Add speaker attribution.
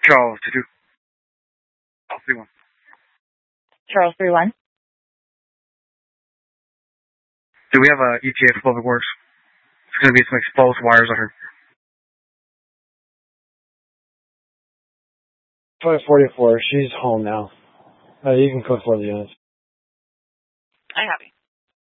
Speaker 1: Charles, did you? Oh, 3-1.
Speaker 2: Charles 3-1.
Speaker 1: Do we have a ETA for Public Works? It's going to be some exposed wires out here.
Speaker 3: 544. She's home now. You can code for the units.
Speaker 2: I have you.